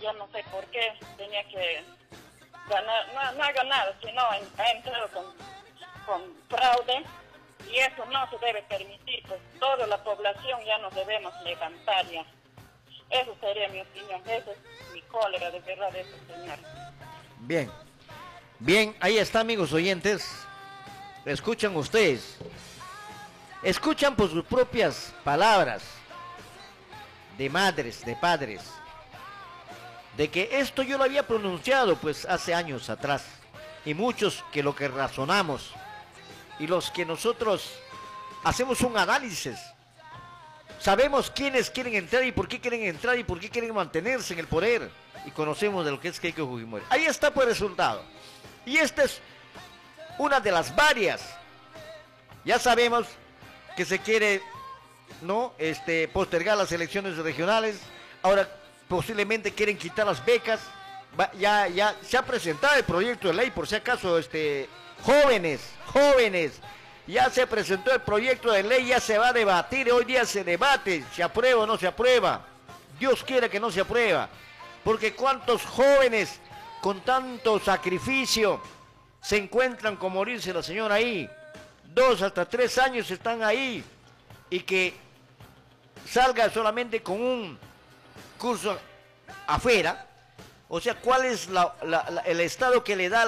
yo no sé por qué tenía que ganar, no, no ha ganado, sino ha entrado con fraude, y eso no se debe permitir, pues toda la población ya nos debemos levantar ya. Eso sería mi opinión, eso es mi cólera de verdad de ese señor. Bien, bien, ahí está, amigos oyentes. Escuchan ustedes, escuchan por sus propias palabras, de madres, de padres, de que esto yo lo había pronunciado pues hace años atrás, y muchos que lo que razonamos y los que nosotros hacemos un análisis, sabemos quiénes quieren entrar y por qué quieren entrar y por qué quieren mantenerse en el poder, y conocemos de lo que es Keiko Fujimori. Ahí está pues el resultado, y esta es una de las varias. Ya sabemos que se quiere, ¿no?, postergar las elecciones regionales. Ahora posiblemente quieren quitar las becas. Ya se ha presentado el proyecto de ley, por si acaso, jóvenes, ya se presentó el proyecto de ley, ya se va a debatir, hoy día se debate, se aprueba o no se aprueba. Dios quiera que no se aprueba, porque cuántos jóvenes con tanto sacrificio se encuentran, como dice la señora ahí, 2 hasta 3 años están ahí, y que salga solamente con un curso afuera. O sea, ¿cuál es el Estado que le da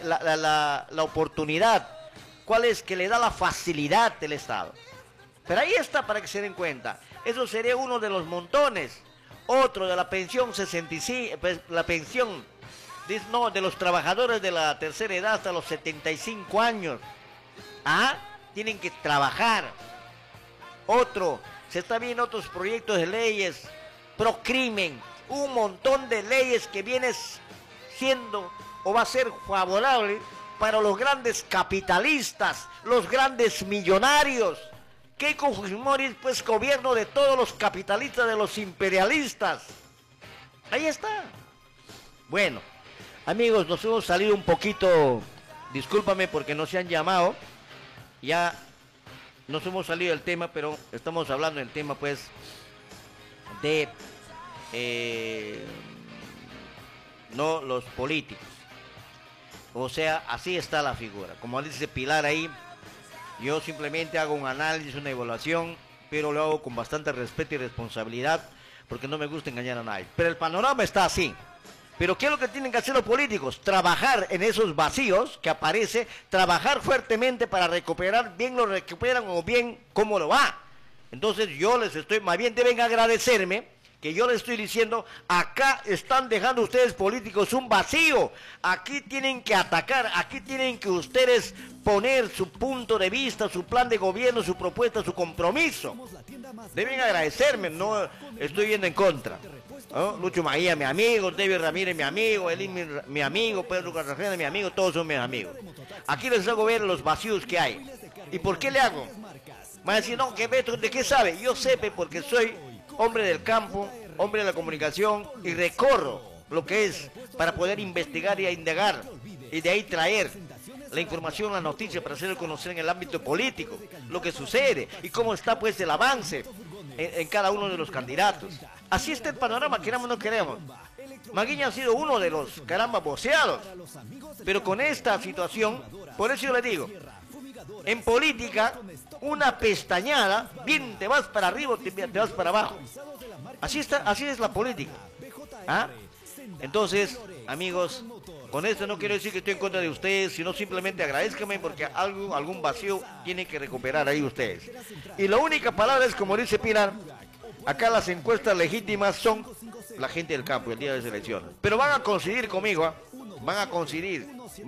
la oportunidad? ¿Cuál es que le da la facilidad del Estado? Pero ahí está, para que se den cuenta. Eso sería uno de los montones. Otro de la pensión 65, pues, la pensión de los trabajadores de la tercera edad hasta los 75 años. Tienen que trabajar. Otro, se está viendo otros proyectos de leyes pro crimen, un montón de leyes que viene siendo o va a ser favorable para los grandes capitalistas, los grandes millonarios. Keiko Fujimori, pues, gobierno de todos los capitalistas, de los imperialistas. Ahí está. Bueno, amigos, nos hemos salido un poquito, discúlpame porque no se han llamado, ya nos hemos salido del tema, pero estamos hablando del tema, pues, de no los políticos. O sea, así está la figura. Como dice Pilar ahí, yo simplemente hago un análisis, una evaluación, pero lo hago con bastante respeto y responsabilidad, porque no me gusta engañar a nadie. Pero el panorama está así. Pero ¿qué es lo que tienen que hacer los políticos? Trabajar en esos vacíos que aparece, trabajar fuertemente para recuperar, bien lo recuperan o bien cómo lo va. Entonces yo les estoy, más bien deben agradecerme, que yo les estoy diciendo, acá están dejando ustedes políticos un vacío, aquí tienen que atacar, aquí tienen que ustedes poner su punto de vista, su plan de gobierno, su propuesta, su compromiso. Deben agradecerme, no estoy yendo en contra, ¿no? Lucho Maía, mi amigo, David Ramírez, mi amigo, Elín, mi amigo, Pedro Cartagena, mi amigo, todos son mis amigos. Aquí les hago ver los vacíos que hay. ¿Y por qué le hago? Van a decir, no, que Beto, ¿de qué sabe? Yo sé, porque soy hombre del campo, hombre de la comunicación, y recorro lo que es para poder investigar y indagar, y de ahí traer la información, la noticia, para hacerlo conocer en el ámbito político, lo que sucede y cómo está pues el avance en cada uno de los candidatos. Así está el panorama, queramos o no queremos. Maguiña ha sido uno de los, caramba, voceados, pero con esta situación, por eso yo le digo, en política, una pestañada, bien te vas para arriba o te vas para abajo. Así está, así es la política. Entonces, amigos, con esto no quiero decir que estoy en contra de ustedes, sino simplemente agradezcanme, porque algún vacío tienen que recuperar ahí ustedes. Y la única palabra es, como dice Pilar, acá las encuestas legítimas son la gente del campo el día de las elecciones. Pero van a coincidir conmigo, van a coincidir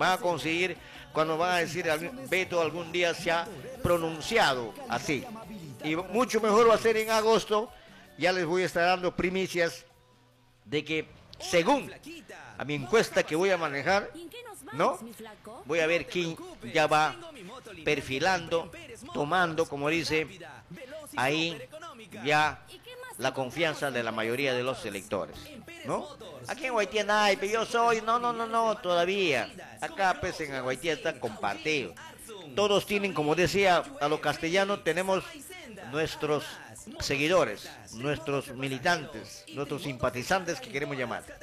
cuando van a decir, Beto algún día se ha pronunciado así. Y mucho mejor va a ser en agosto. Ya les voy a estar dando primicias de que, según a mi encuesta que voy a manejar, ¿no?, voy a ver quién ya va perfilando, tomando, como dice ahí, ya la confianza de la mayoría de los electores, ¿no? Aquí en Guaitía nadie, pero yo soy, no, todavía. Acá pues en Guaitía están compartidos. Todos tienen, como decía a los castellanos, tenemos nuestros seguidores, nuestros militantes, nuestros simpatizantes que queremos llamar.